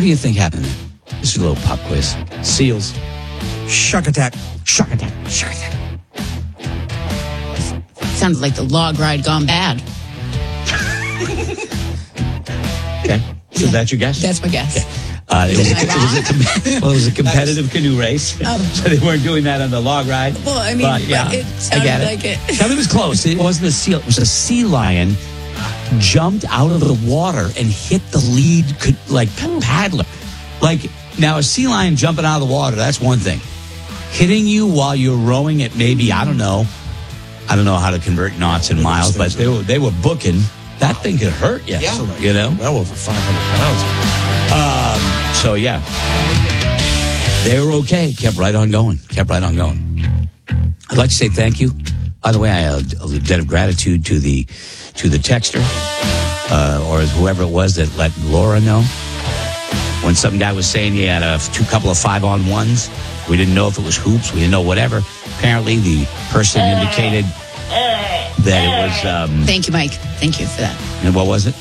do you think happened there? This is a little pop quiz. Seals. Shark attack. Shark attack. Shark attack. Sounds like the log ride gone bad. Okay. So that's your guess? That's my guess. Okay. It was a competitive canoe race. So they weren't doing that on the log ride. Well, I mean, but, yeah, it sounded like it. It was close. It wasn't a seal. It was a sea lion jumped out of the water and hit the lead paddler. Now a sea lion jumping out of the water, that's one thing. Hitting you while you're rowing at maybe, I don't know how to convert knots and miles, but they were booking. That thing could hurt you. Yeah. You know? Well over 500 pounds. So, yeah. They were okay. Kept right on going. I'd like to say thank you. By the way, a debt of gratitude to the texter, or whoever it was that let Laura know. When some guy was saying he had a couple of 5-on-1s, we didn't know if it was hoops, we didn't know whatever. Apparently, the person indicated that it was... Thank you, Mike. Thank you for that. And what was it?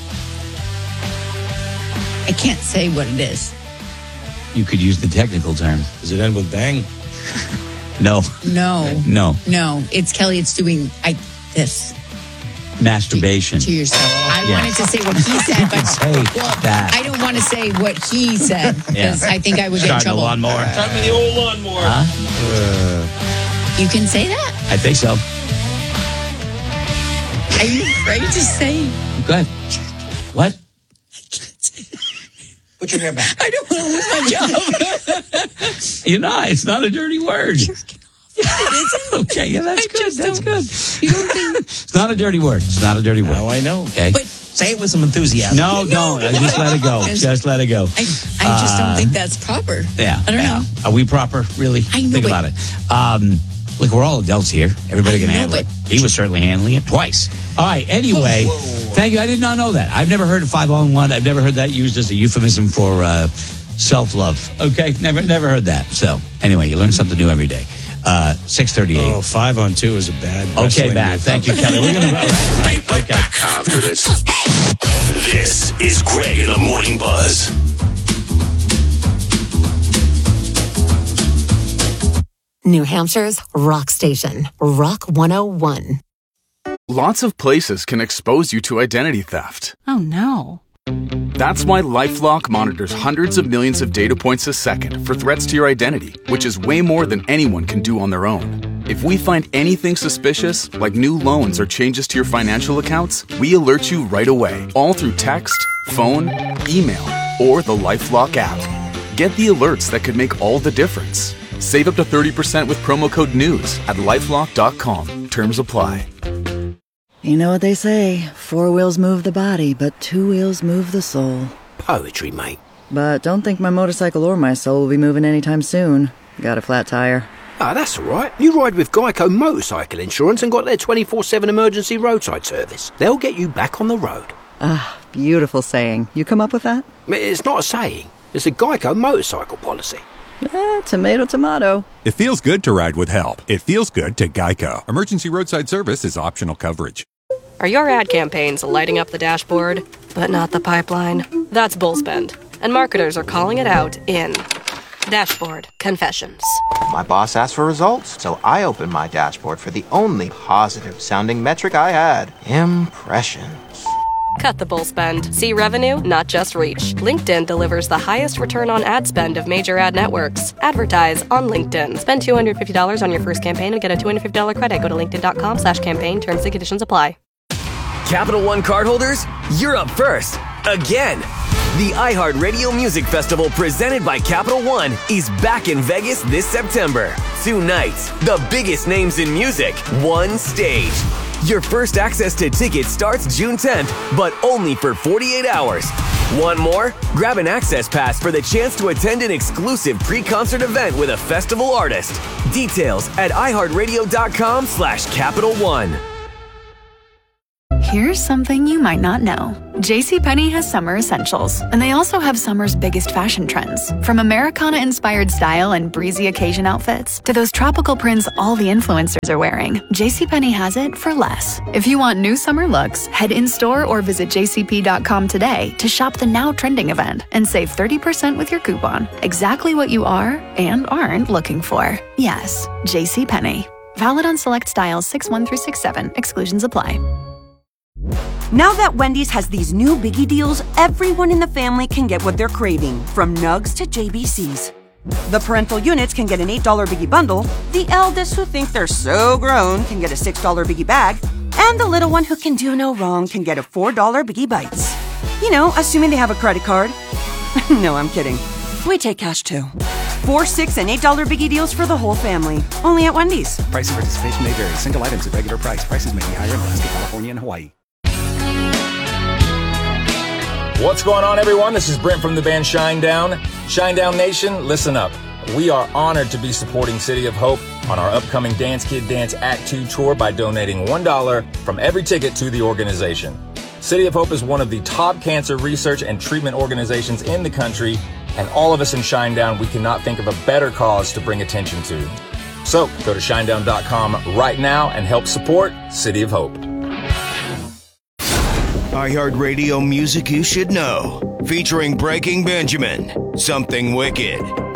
I can't say what it is. You could use the technical term. Does it end with bang? No. No. It's Kelly. It's doing this. Masturbation. To yourself. I wanted to say what he said, but that. I don't want to say what he said because I think I would get in trouble. Start the lawnmower. Start me the old lawnmower. Huh? You can say that? I think so. Are you afraid to say? Go ahead. What? Put your hair back. I don't want to lose my job. It's not a dirty word. It isn't. Okay, yeah, that's good. That's good. You don't think... It's not a dirty word. Now I know. Okay. But say it with some enthusiasm. No, don't. Just let it go. Just let it go. I just don't think that's proper. Yeah. I don't know. Are we proper? Really? I know, Think about it. Look, we're all adults here. Everybody can handle it. He was certainly handling it twice. All right. Anyway, thank you. I did not know that. I've never heard of 5-on-1. I've never heard that used as a euphemism for self-love. Okay. Never heard that. So anyway, you learn something new every day. 6:38. Oh, 5-on-2 is a bad. Okay, bad. Thank you, Kelly. We're gonna right back after this. This is Greg in the Morning Buzz. New Hampshire's rock station, Rock 101. Lots of places can expose you to identity theft. Oh, no. That's why LifeLock monitors hundreds of millions of data points a second for threats to your identity, which is way more than anyone can do on their own. If we find anything suspicious, like new loans or changes to your financial accounts, we alert you right away, all through text, phone, email, or the LifeLock app. Get the alerts that could make all the difference. Save up to 30% with promo code NEWS at LifeLock.com. Terms apply. You know what they say, 4 wheels move the body, but 2 wheels move the soul. Poetry, mate. But don't think my motorcycle or my soul will be moving anytime soon. Got a flat tire. Ah, that's all right. You ride with Geico Motorcycle Insurance and got their 24/7 emergency roadside service. They'll get you back on the road. Ah, beautiful saying. You come up with that? It's not a saying. It's a Geico motorcycle policy. Tomato, tomato. It feels good to ride with help. It feels good to Geico. Emergency roadside service is optional coverage. Are your ad campaigns lighting up the dashboard, but not the pipeline? That's Bullspend. And marketers are calling it out in Dashboard Confessions. My boss asked for results, so I opened my dashboard for the only positive-sounding metric I had. Impressions. Cut the bull spend. See revenue, not just reach. LinkedIn delivers the highest return on ad spend of major ad networks. Advertise on LinkedIn. Spend $250 on your first campaign and get a $250 credit. Go to linkedin.com/campaign. Terms and conditions apply. Capital One cardholders, you're up first. Again. The iHeartRadio Music Festival presented by Capital One is back in Vegas this September. 2 nights, the biggest names in music, one stage. Your first access to tickets starts June 10th, but only for 48 hours. Want more? Grab an access pass for the chance to attend an exclusive pre-concert event with a festival artist. Details at iHeartRadio.com/Capital One. Here's something you might not know. JCPenney has summer essentials, and they also have summer's biggest fashion trends. From Americana-inspired style and breezy occasion outfits to those tropical prints all the influencers are wearing, JCPenney has it for less. If you want new summer looks, head in-store or visit jcp.com today to shop the now trending event and save 30% with your coupon. Exactly what you are and aren't looking for. Yes, JCPenney. Valid on select styles 6-1 through 6-7. Exclusions apply. Now that Wendy's has these new biggie deals, everyone in the family can get what they're craving, from nugs to JBCs. The parental units can get an $8 biggie bundle, the eldest who think they're so grown can get a $6 biggie bag, and the little one who can do no wrong can get a $4 biggie bites. You know, assuming they have a credit card. No, I'm kidding. We take cash too. 4, $6, and $8 biggie deals for the whole family. Only at Wendy's. Price and participation may vary. Single items at regular price. Prices may be higher in Alaska, California, and Hawaii. What's going on, everyone? This is Brent from the band Shinedown. Shinedown Nation, listen up. We are honored to be supporting City of Hope on our upcoming Dance Kid Dance Act 2 tour by donating $1 from every ticket to the organization. City of Hope is one of the top cancer research and treatment organizations in the country, and all of us in Shinedown, we cannot think of a better cause to bring attention to. So go to shinedown.com right now and help support City of Hope. iHeartRadio music you should know. Featuring Breaking Benjamin, Something Wicked.